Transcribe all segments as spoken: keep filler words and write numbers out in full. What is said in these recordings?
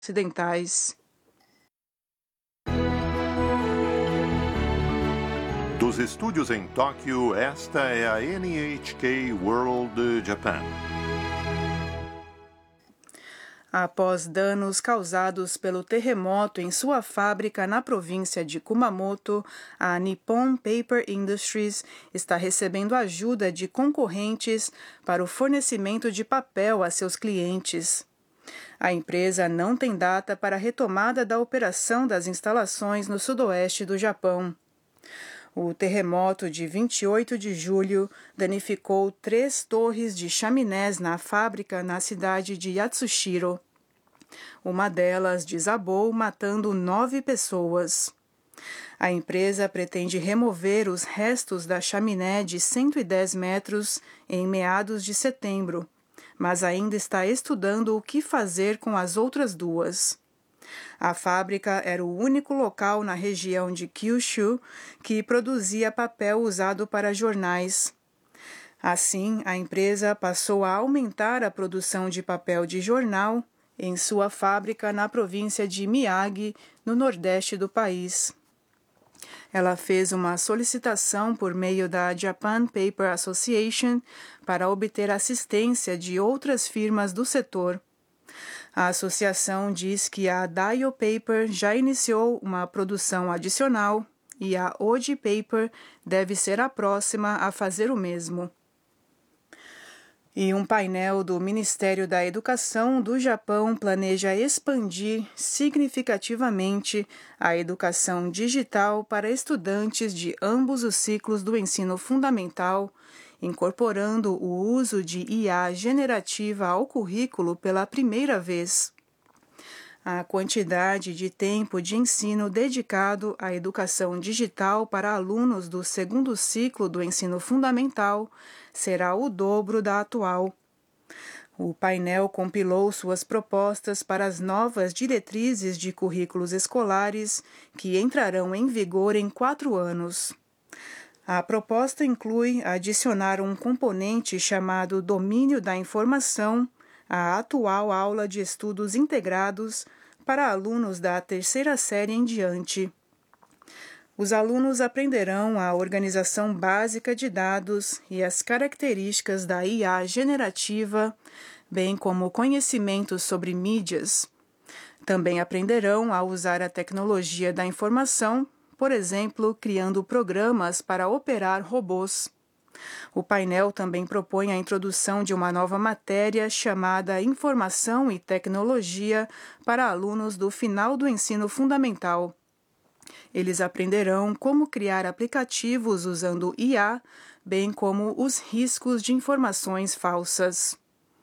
ocidentais. Dos estúdios em Tóquio, esta é a N H K World Japan. Após danos causados pelo terremoto em sua fábrica na província de Kumamoto, a Nippon Paper Industries está recebendo ajuda de concorrentes para o fornecimento de papel a seus clientes. A empresa não tem data para a retomada da operação das instalações no sudoeste do Japão. O terremoto de vinte e oito de julho danificou três torres de chaminés na fábrica na cidade de Yatsushiro. Uma delas desabou, matando nove pessoas. A empresa pretende remover os restos da chaminé de cento e dez metros em meados de setembro, mas ainda está estudando o que fazer com as outras duas. A fábrica era o único local na região de Kyushu que produzia papel usado para jornais. Assim, a empresa passou a aumentar a produção de papel de jornal em sua fábrica na província de Miyagi, no nordeste do país. Ela fez uma solicitação por meio da Japan Paper Association para obter assistência de outras firmas do setor. A associação diz que a Daiyo Paper já iniciou uma produção adicional e a Oji Paper deve ser a próxima a fazer o mesmo. E um painel do Ministério da Educação do Japão planeja expandir significativamente a educação digital para estudantes de ambos os ciclos do ensino fundamental, incorporando o uso de I A generativa ao currículo pela primeira vez. A quantidade de tempo de ensino dedicado à educação digital para alunos do segundo ciclo do ensino fundamental será o dobro da atual. O painel compilou suas propostas para as novas diretrizes de currículos escolares que entrarão em vigor em quatro anos. A proposta inclui adicionar um componente chamado Domínio da Informação à atual aula de estudos integrados para alunos da terceira série em diante. Os alunos aprenderão a organização básica de dados e as características da I A generativa, bem como conhecimentos sobre mídias. Também aprenderão a usar a tecnologia da informação, por exemplo, criando programas para operar robôs. O painel também propõe a introdução de uma nova matéria chamada Informação e Tecnologia para alunos do final do ensino fundamental. Eles aprenderão como criar aplicativos usando I A, bem como os riscos de informações falsas.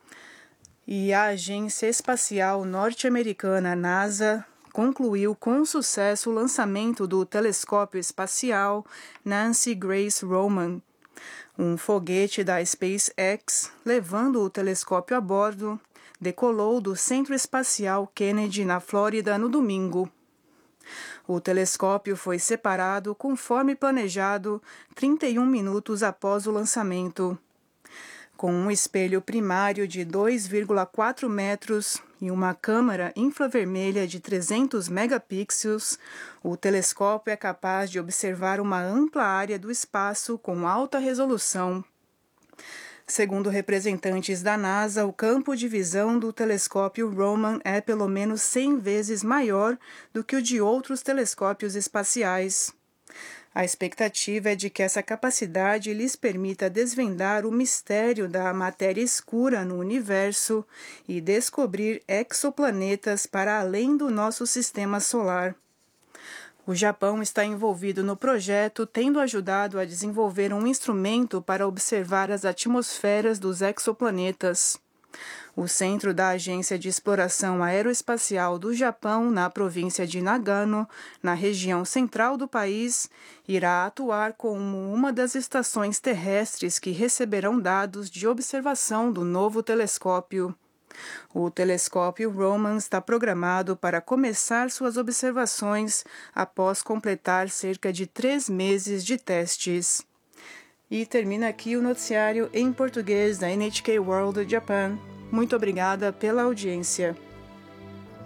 E a Agência Espacial Norte-Americana NASA concluiu com sucesso o lançamento do telescópio espacial Nancy Grace Roman, um foguete da SpaceX, levando o telescópio a bordo, decolou do Centro Espacial Kennedy, na Flórida, no domingo. O telescópio foi separado conforme planejado trinta e um minutos após o lançamento. Com um espelho primário de dois vírgula quatro metros e uma câmera infravermelha de trezentos megapixels, o telescópio é capaz de observar uma ampla área do espaço com alta resolução. Segundo representantes da NASA, o campo de visão do telescópio Roman é pelo menos cem vezes maior do que o de outros telescópios espaciais. A expectativa é de que essa capacidade lhes permita desvendar o mistério da matéria escura no universo e descobrir exoplanetas para além do nosso sistema solar. O Japão está envolvido no projeto, tendo ajudado a desenvolver um instrumento para observar as atmosferas dos exoplanetas. O centro da Agência de Exploração Aeroespacial do Japão, na província de Nagano, na região central do país, irá atuar como uma das estações terrestres que receberão dados de observação do novo telescópio. O telescópio Roman está programado para começar suas observações após completar cerca de três meses de testes. E termina aqui o noticiário em português da N H K World Japan. Muito obrigada pela audiência.